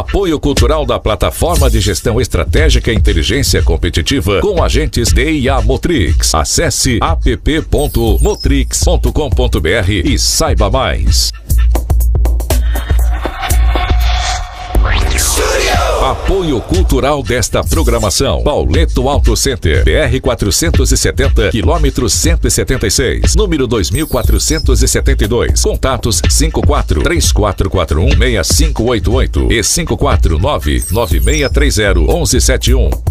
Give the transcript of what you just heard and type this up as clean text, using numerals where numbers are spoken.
Apoio cultural da Plataforma de Gestão Estratégica e Inteligência Competitiva com agentes DIA Motrix. Acesse app.motrix.com.br e saiba mais. Apoio cultural desta programação: Pauleto Auto Center, BR 470, quilômetro 176, número 2472. Contatos 54-3441-6588 e 549-9630-1171.